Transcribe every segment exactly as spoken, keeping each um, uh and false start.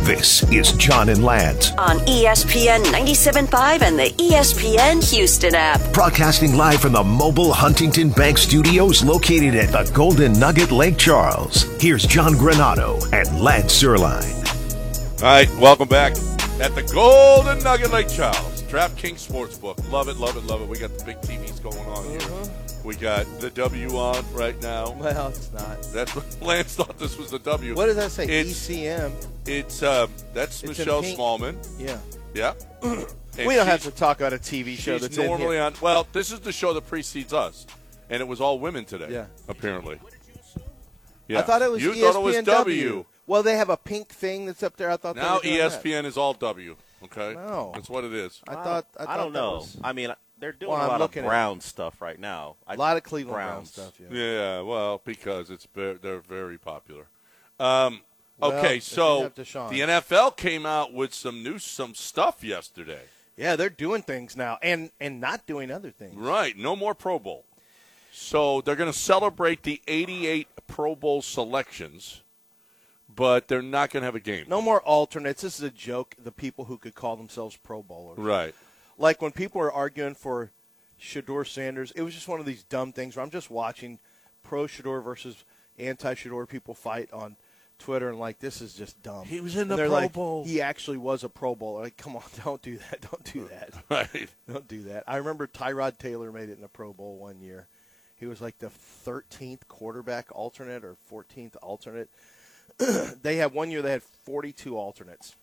This is John and Lance on E S P N ninety-seven point five and the E S P N Houston app. Broadcasting live from the mobile Huntington Bank studios located at the Golden Nugget Lake Charles. Here's John Granado and Lance Zierlein. All right, welcome back at the Golden Nugget Lake Charles. DraftKings Sportsbook. Love it, love it, love it. We got the big T Vs going on here. Uh-huh. We got the W on right now. Well, it's not. That's what Lance thought this was the W. What does that say? It's, E C M. It's um, that's it's Michelle Smallman. Yeah. Yeah. We don't have to talk about a T V show she's that's normally in here. on. Well, this is the show that precedes us, and it was all women today. Yeah. Apparently. Yeah. I thought it was you E S P N thought it was W. W. Well, they have a pink thing that's up there. I thought Now they were E doing S P N that. is all W. Okay. No. That's what it is. I thought. I, I, thought don't that know. was- I mean, they're doing Well, a I'm lot of looking at- Brown stuff right now. a lot of Cleveland Brown Browns. stuff. Yeah. Yeah, well, because it's very, they're very popular. Um, Well, okay, if so you have Deshaun. the N F L came out with some new some stuff yesterday. Yeah, they're doing things now, and and not doing other things. Right, no more Pro Bowl. So they're going to celebrate the eighty-eight Pro Bowl selections, but they're not going to have a game. No more alternates. This is a joke. The people who could call themselves Pro Bowlers. Right. Like when people were arguing for Shedeur Sanders, it was just one of these dumb things where I'm just watching pro Shedeur versus anti Shedeur people fight on Twitter, and like, this is just dumb. He was in And the they're Pro like, Bowl. He actually was a Pro Bowler. Like, come on, don't do that. Don't do that. Right. Don't do that. I remember Tyrod Taylor made it in the Pro Bowl one year. He was like the thirteenth quarterback alternate or fourteenth alternate. They had one year they had forty-two alternates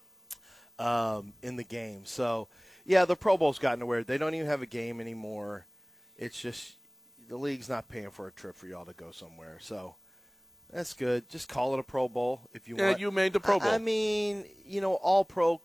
um, in the game. So, yeah, the Pro Bowl's gotten to where they don't even have a game anymore. It's just the league's not paying for a trip for y'all to go somewhere. So that's good. Just call it a Pro Bowl if you Yeah, want. you made the Pro Bowl. I, I mean, you know, all pro.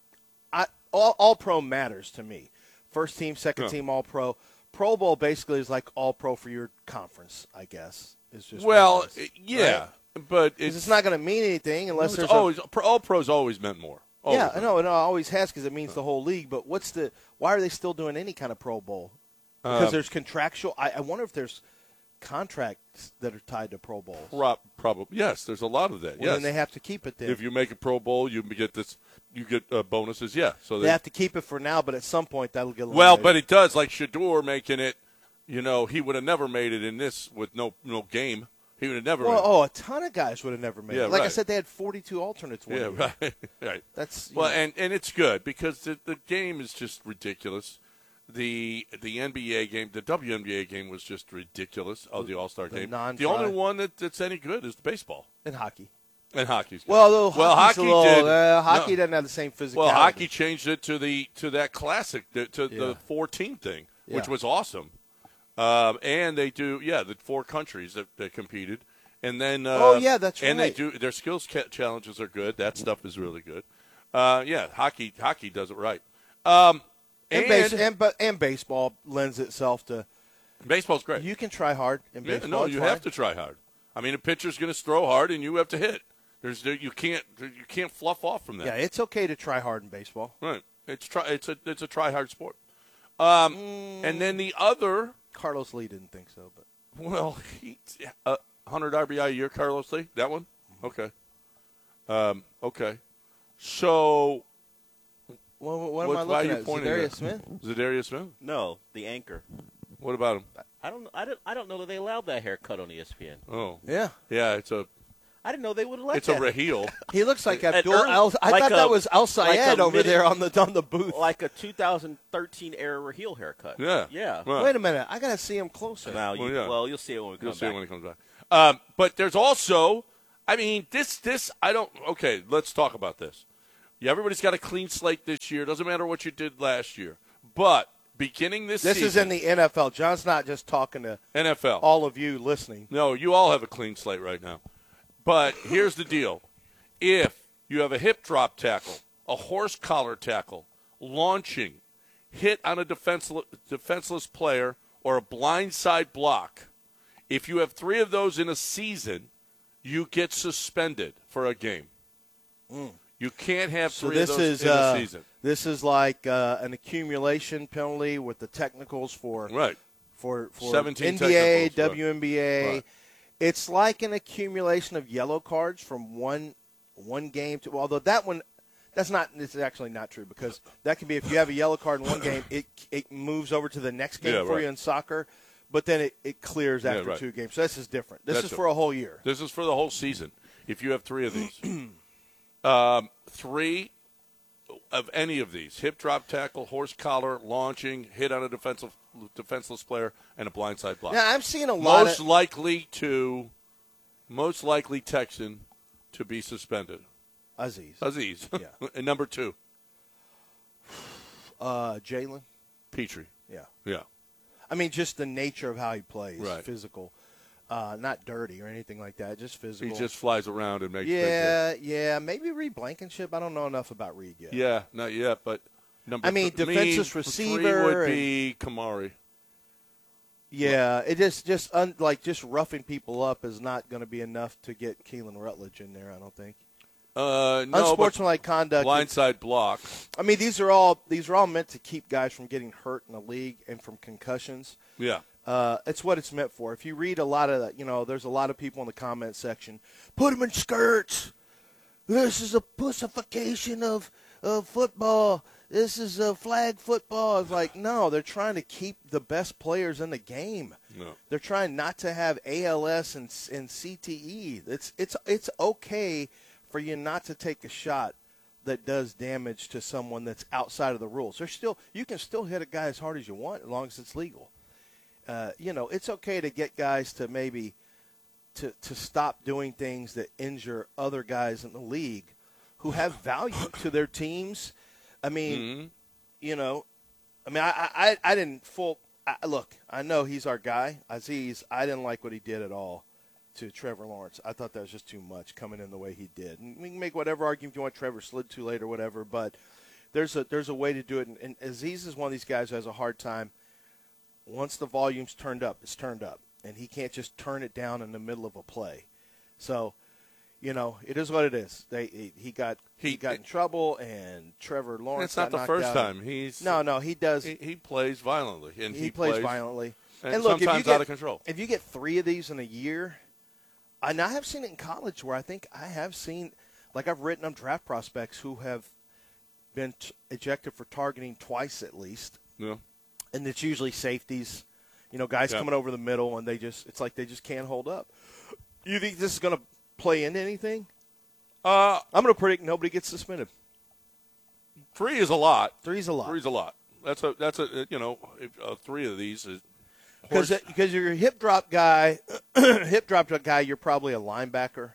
I all, all pro matters to me. First team, second Yeah. team, all pro. Pro Bowl basically is like all pro for your conference, I guess. It's just Well, what it is, yeah, right? but 'Cause it's, it's not going to mean anything unless it's there's always a, all pros always meant more. Always yeah, meant no, no, it always has because it means the whole league. But what's the? Why are they still doing any kind of Pro Bowl? Because Um, there's contractual. I, I wonder if there's contracts that are tied to Pro Bowls. Pro- probably yes. There's a lot of that. Well, yes, then they have to keep it there. if you make a Pro Bowl, you get this. You get uh, bonuses. Yeah, so they have to keep it for now, but at some point that'll get eliminated. well, but it does. Like Shedeur making it. You know, he would have never made it in this with no no game. He would have never. Well, made it. oh, a ton of guys would have never made Yeah, it. Like I right. said, they had forty-two alternates one Yeah, year. right, right. That's you well, know, and, and it's good because the the game is just ridiculous. The the N B A game, the W N B A game was just ridiculous. Oh, the All Star The game. non-tri- The only one that, that's any good is the baseball in hockey. and hockey's good. Well, though, well, hockey's hockey a little, did. Uh, hockey no. doesn't have the same physicality. Well, hockey changed it to the to that classic the, to Yeah. the four team thing, which Yeah. was awesome. Um, and they do yeah the four countries that, that competed. And then, uh, Oh, yeah, that's And they right. do their skills ca- challenges are good. That stuff is really good. Uh, yeah, hockey hockey does it right. Um, and, and, base, and, but, and baseball lends itself to baseball's great. you can try hard in Yeah, baseball. no, it's you fine. have to try hard. I mean, a pitcher's going to throw hard, and you have to hit. There's there, you can't you can't fluff off from that. Yeah, it's okay to try hard in baseball. Right. It's try it's a it's a try hard sport. Um, Mm. and then the other, Carlos Lee didn't think so, but well, he, uh, one hundred R B I a year, Carlos Lee. That one, okay, um, okay. So what, what am What- I why are looking you at? pointing Zadarius at- Smith? Zadarius Smith. No, the anchor. What about him? I don't. I don't. I don't know that they allowed that haircut on E S P N. Oh, Yeah, yeah. It's a I didn't know they would have let it's a that. Raheel. he looks like An Abdul. early- Al, I like thought a- that was Al like Sayed a over midi- there on the on the booth. like a two thousand thirteen era Raheel haircut. Yeah. Yeah. Right. Wait a minute, I got to see him closer. Now you, Well, yeah. well, you'll see it when we come You'll see back. it when he comes back. Um, but there's also, I mean, this this I don't. Okay, let's talk about this. Yeah, everybody's got a clean slate this year. Doesn't matter what you did last year, but beginning this, This season, is in the N F L. John's not just talking to N F L. all of you listening. No, you all have a clean slate right now. But here's the deal. If you have a hip drop tackle, a horse collar tackle, launching, hit on a defenseless, defenseless player, or a blindside block, if you have three of those in a season, you get suspended for a game. Mm. You can't have So three this of those is in uh, a season. this is like uh, an accumulation penalty with the technicals for Right. for for seventeen N B A, technicals, right. W N B A. Right. It's like an accumulation of yellow cards from one one game. To, although that one, that's not. It's actually not true because that can be if you have a yellow card in one game, it it moves over to the next game Yeah, for right. you in soccer, but then it, it clears after Yeah, right. two games. So this is different. This That's is for a whole year. This is for the whole season. If you have three of these, um, three of any of these: hip drop tackle, horse collar, launching, hit on a defensive defenseless player, and a blindside block. Now I'm seeing a lot most of likely to, most likely Texan to be suspended. Aziz, Aziz. Yeah. And number two, uh, Jalen. Petrie. Yeah. Yeah. I mean, just the nature of how he plays, Right. physical, uh, not dirty or anything like that, just physical. He just flies around and makes big hits. yeah, yeah. Maybe Reed Blankenship. I don't know enough about Reed yet. Yeah, not yet, but number I mean, th- defenseless me, receiver three would and- be Kamari. Yeah, it just just un, like just roughing people up is not going to be enough to get Keelan Rutledge in there. I don't think. Uh, no, but Unsportsmanlike conduct. blindside block. I mean, these are all these are all meant to keep guys from getting hurt in the league and from concussions. Yeah. Uh, it's what it's meant for. If you read a lot of, you know, there's a lot of people in the comment section, put them in skirts. This is a pussification of, of football. This is a flag football. It's like, no, they're trying to keep the best players in the game. No. They're trying not to have A L S and, and C T E. It's, it's, it's okay for you not to take a shot that does damage to someone that's outside of the rules. There's still, you can still hit a guy as hard as you want as long as it's legal. Uh, you know, it's okay to get guys to maybe to, to stop doing things that injure other guys in the league who have value to their teams. I mean, Mm-hmm. you know, I mean, I, I, I didn't full I, – look, I know he's our guy, Aziz. I didn't like what he did at all to Trevor Lawrence. I thought that was just too much coming in the way he did. And we can make whatever argument you want Trevor slid too late or whatever, but there's a, there's a way to do it. And, and Aziz is one of these guys who has a hard time. Once the volume's turned up, it's turned up. And he can't just turn it down in the middle of a play. So, you know, it is what it is. They He, he got he, He- got in trouble, and Trevor Lawrence It's not got the knocked first out. time. He's No, no, he does. he, he plays violently, and he, he, plays, violently. and look, if you sometimes get, out of control. If you get three of these in a year, and I have seen it in college where I think I have seen, like I've written up draft prospects who have been t- ejected for targeting twice at least, Yeah. and it's usually safeties. You know, guys Yeah. coming over the middle, and they just, it's like they just can't hold up. You think this is going to play into anything? Uh, I'm going to predict nobody gets suspended. three is a lot. Three's a lot. Three's a lot. That's a that's a you know if, uh, three of these is Because horse- because you're a hip drop guy, hip drop guy, you're probably a linebacker.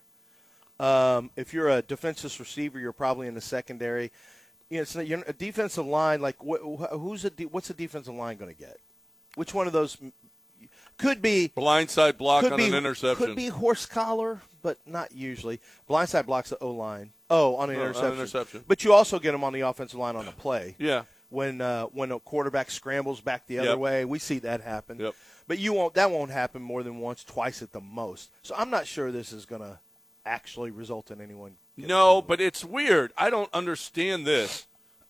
Um, if you're a defensive receiver, you're probably in the secondary. You know, it's not, you're a defensive line. Like wh- wh- who's a de- what's a defensive line going to get? Which one of those could be blindside block could on be an interception. could be horse collar, but not usually. Blindside blocks the O line. Oh, on an, No, on an interception. interception. But you also get them on the offensive line on the play. Yeah. When uh, when a quarterback scrambles back the other Yep. way, we see that happen. Yep. But you won't. That won't happen more than once, twice at the most. So I'm not sure this is going to actually result in anyone. getting No, suspended. but it's weird. I don't understand this.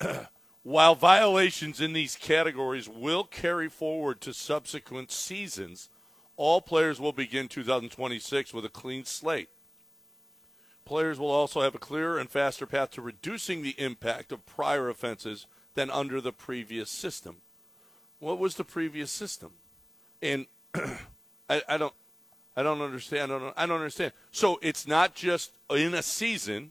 While violations in these categories will carry forward to subsequent seasons, all players will begin two thousand twenty-six with a clean slate. Players will also have a clearer and faster path to reducing the impact of prior offenses than under the previous system. What was the previous system? And I, I don't, I don't understand. I don't, I don't understand. So it's not just in a season;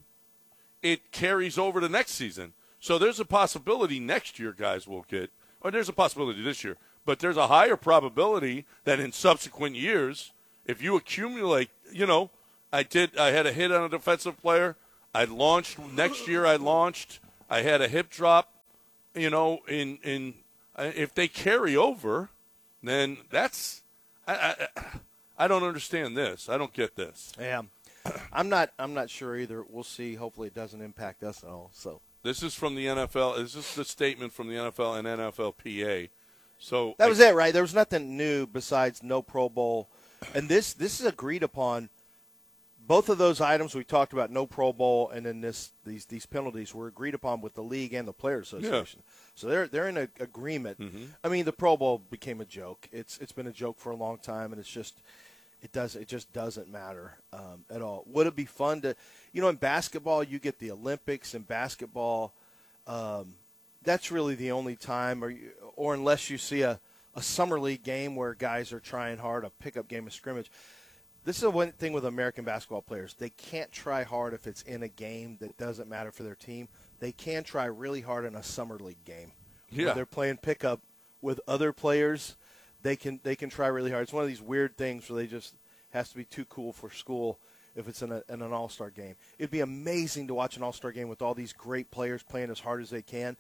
it carries over to next season. So there's a possibility next year guys will get, or there's a possibility this year, but there's a higher probability that in subsequent years, if you accumulate, you know, I did, I had a hit on a defensive player. I launched next year. I launched. I had a hip drop. You know, in in if they carry over, then that's I, I I don't understand this. I don't get this. Yeah, I'm not. I'm not sure either. We'll see. Hopefully, it doesn't impact us at all. So This is from the N F L. This is the statement from the N F L and N F L P A. So that was it, right? There was nothing new besides no Pro Bowl, and this this is agreed upon. Both of those items we talked about, no Pro Bowl, and then this these these penalties were agreed upon with the league and the Players Association. Yeah. So they're they're in a, agreement. Mm-hmm. I mean, the Pro Bowl became a joke. It's it's been a joke for a long time, and it's just it does it just doesn't matter um, at all. Would it be fun to? you know, in basketball, you get the Olympics and basketball. Um, that's really the only time, or you, or unless you see a, a summer league game where guys are trying hard, a pickup game of scrimmage. This is the one thing with American basketball players. They can't try hard if it's in a game that doesn't matter for their team. They can try really hard in a summer league game. Yeah. Where they're playing pickup with other players. They can they can try really hard. It's one of these weird things where they just has to be too cool for school if it's in, a, in an all-star game. It'd be amazing to watch an all-star game with all these great players playing as hard as they can.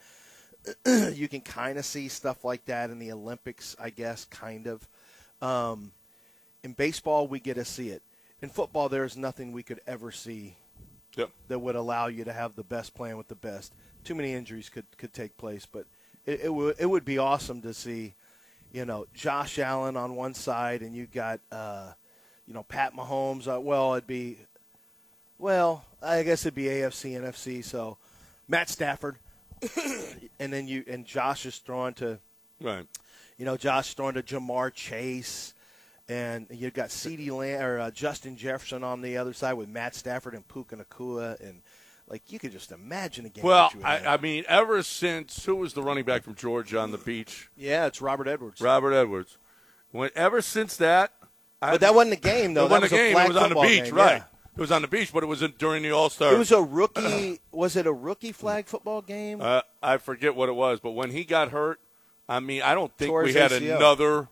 You can kind of see stuff like that in the Olympics, I guess, kind of. Um, in baseball, we get to see it. In football, there's nothing we could ever see Yep. that would allow you to have the best playing with the best. Too many injuries could, could take place, but it, it would it would be awesome to see, you know, Josh Allen on one side, and you got, uh, you know, Pat Mahomes. Uh, well, it'd be, well, I guess it'd be A F C, N F C. So, Matt Stafford, and then you and Josh is throwing to, Right. you know, Josh throwing to Jamar Chase. And you've got CeeDee Lamb, or uh, Justin Jefferson on the other side with Matt Stafford and Puka Nacua. And, like, you could just imagine a game. Well, that you would I, have. I mean, ever since, who was the running back from Georgia on the beach? Yeah, it's Robert Edwards. Robert Edwards. When, ever since that. But that wasn't a game, though. It That wasn't was a a game. flag It was on the football beach, game, right. yeah. It was on the beach, but it was during the All-Star. It was a rookie – was it a rookie flag football game? Uh, I forget what it was, but when he got hurt, I mean, I don't think Tore we his had A C L. another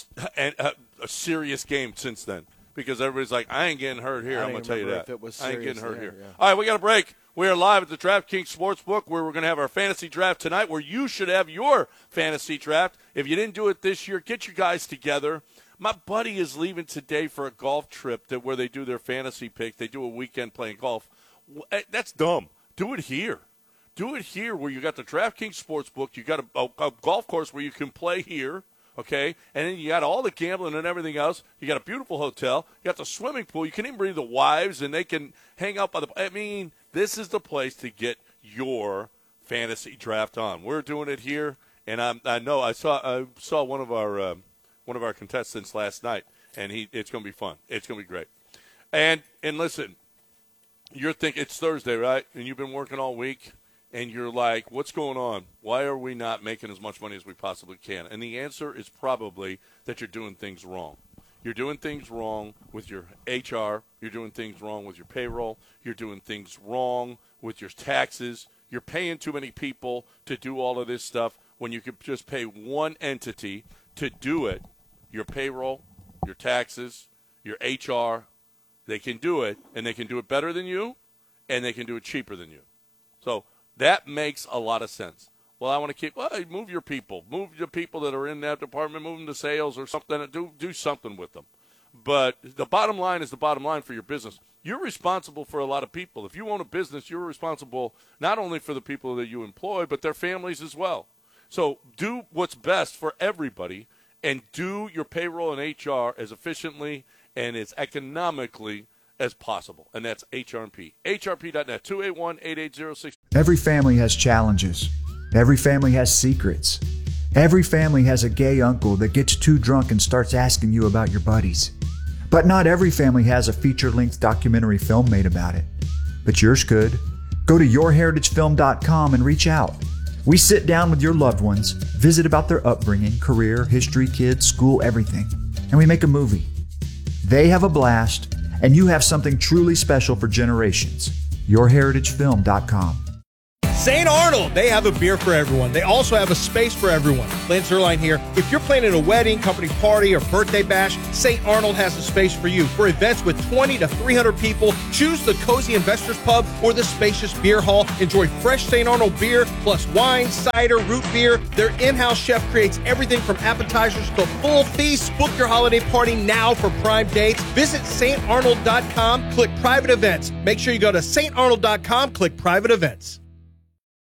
a, a, a serious game since then because everybody's like, I ain't getting hurt here. I I'm don't going to tell you remember that. if it was I ain't getting serious hurt there, here. yeah. All right, we got a break. We are live at the DraftKings Sportsbook where we're going to have our fantasy draft tonight where you should have your fantasy draft. If you didn't do it this year, get your guys together. My buddy is leaving today for a golf trip that where they do their fantasy pick. They do a weekend playing golf. That's dumb. Do it here. Do it here where you got the DraftKings Sportsbook. You got a, a, a golf course where you can play here, okay? And then you got all the gambling and everything else. You got a beautiful hotel. You got the swimming pool. You can even bring the wives, and they can hang out by the – I mean, this is the place to get your fantasy draft on. We're doing it here, and I'm, I know I saw I saw one of our um, one of our contestants last night, and he it's going to be fun. It's going to be great. And and listen, you're thinking it's Thursday, right? And you've been working all week. And you're like, what's going on? Why are we not making as much money as we possibly can? And the answer is probably that you're doing things wrong. You're doing things wrong with your H R. You're doing things wrong with your payroll. You're doing things wrong with your taxes. You're paying too many people to do all of this stuff when you could just pay one entity to do it. Your payroll, your taxes, your H R. They can do it, and they can do it better than you, and they can do it cheaper than you. So that makes a lot of sense. Well, I want to keep well, move your people. Move the people that are in that department. Move them to sales or something. Do, do something with them. But the bottom line is the bottom line for your business. You're responsible for a lot of people. If you own a business, you're responsible not only for the people that you employ, but their families as well. So do what's best for everybody and do your payroll and H R as efficiently and as economically as possible, and that's H R P. H R P dot net, two eight one, eight eight zero six. Every family has challenges. Every family has secrets. Every family has a gay uncle that gets too drunk and starts asking you about your buddies. But not every family has a feature-length documentary film made about it. But yours could. Go to your heritage film dot com and reach out. We sit down with your loved ones, visit about their upbringing, career, history, kids, school, everything, and we make a movie. They have a blast, and you have something truly special for generations. your heritage film dot com. Saint Arnold, they have a beer for everyone. They also have a space for everyone. Lance Zierlein here. If you're planning a wedding, company party, or birthday bash, Saint Arnold has a space for you. For events with twenty to three hundred people, choose the Cozy Investors Pub or the spacious beer hall. Enjoy fresh Saint Arnold beer, plus wine, cider, root beer. Their in-house chef creates everything from appetizers to full feasts. Book your holiday party now for prime dates. Visit Saint Arnold dot com, click private events. Make sure you go to Saint Arnold dot com, click private events.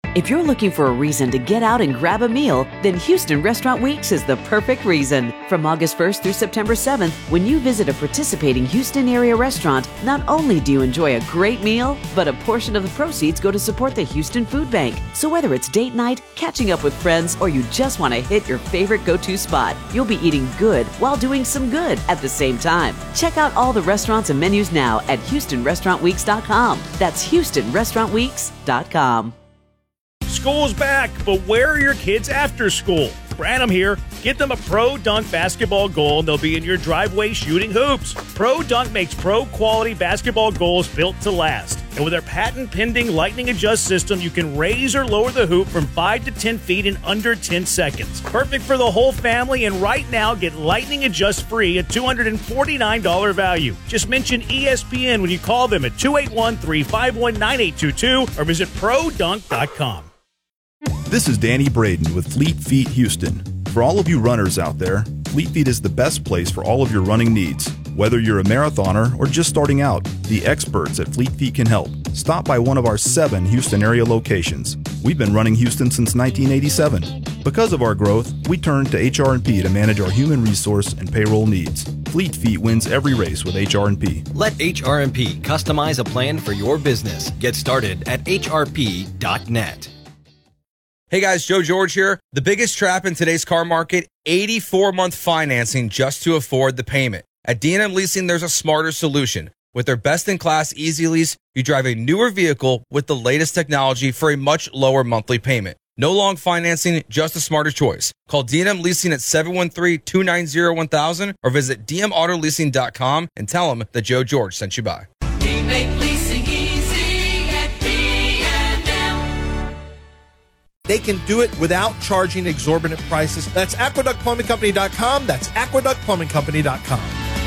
If you're looking for a reason to get out and grab a meal, then Houston Restaurant Weeks is the perfect reason. From August first through September seventh, when you visit a participating Houston area restaurant, not only do you enjoy a great meal, but a portion of the proceeds go to support the Houston Food Bank. So whether it's date night, catching up with friends, or you just want to hit your favorite go-to spot, you'll be eating good while doing some good at the same time. Check out all the restaurants and menus now at Houston Restaurant Weeks dot com. That's Houston Restaurant Weeks dot com. School's back, but where are your kids after school? Branham here. Get them a Pro Dunk basketball goal and they'll be in your driveway shooting hoops. Pro Dunk makes pro-quality basketball goals built to last. And with their patent-pending Lightning Adjust system, you can raise or lower the hoop from five to ten feet in under ten seconds. Perfect for the whole family, and right now get Lightning Adjust free at two hundred forty-nine dollars value. Just mention E S P N when you call them at two eight one, three five one, nine eight two two or visit pro dunk dot com. This is Danny Braden with Fleet Feet Houston. For all of you runners out there, Fleet Feet is the best place for all of your running needs. Whether you're a marathoner or just starting out, the experts at Fleet Feet can help. Stop by one of our seven Houston area locations. We've been running Houston since nineteen eighty-seven. Because of our growth, we turned to H R and P to manage our human resource and payroll needs. Fleet Feet wins every race with H R and P. Let H R and P customize a plan for your business. Get started at H R P dot net. Hey guys, Joe George here. The biggest trap in today's car market, eighty-four month financing just to afford the payment. At D and M Leasing, there's a smarter solution. With their best-in-class Easy Lease, you drive a newer vehicle with the latest technology for a much lower monthly payment. No long financing, just a smarter choice. Call D and M Leasing at seven one three, two nine zero, one thousand or visit d m auto leasing dot com and tell them that Joe George sent you by. We make leasing easy at D and M. They can do it without charging exorbitant prices. That's aqueduct plumbing company dot com. That's aqueduct plumbing company dot com.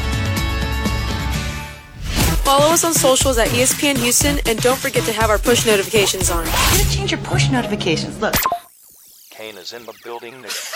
Follow us on socials at E S P N Houston, and don't forget to have our push notifications on. I'm going to change your push notifications. Look. Kane is in the building.